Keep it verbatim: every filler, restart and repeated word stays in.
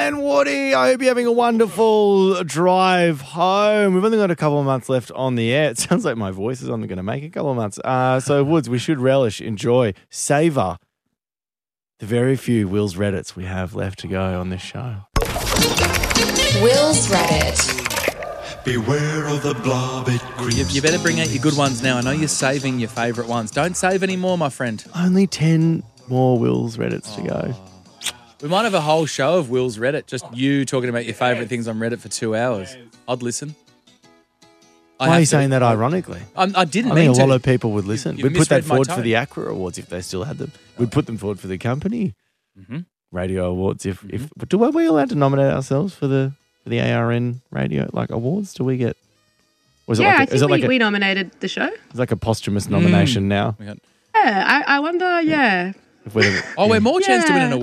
and Woody, I hope you're having a wonderful drive home. We've only got a couple of months left on the air. It sounds like my voice is only going to make a couple of months. Uh, so, Woods, we should relish, enjoy, savour the very few Will's Reddits we have left to go on this show. Will's Reddit. Beware of the blob, it creeps. You, you better bring out your good ones now. I know you're saving your favourite ones. Don't save any more, my friend. Only ten more Will's Reddits to go. We might have a whole show of Will's Reddit, just you talking about your favourite things on Reddit for two hours. I'd listen. I Why are have you to. saying that ironically? I, I didn't I mean think a to. lot of people would listen. You- We'd you put that misread my forward for tone. the ACRA Awards if they still had them. We'd put them forward for the company Mm-hmm. radio awards. If if but do are we allowed to nominate ourselves for the for the A R N radio like awards? Do we get? Was Yeah, it like I a, think is it we, like a, we nominated the show. it's like a posthumous nomination now? We got- Yeah, I, I wonder, yeah. If we're- Oh, Oh, we're more chance to win an Yeah. award.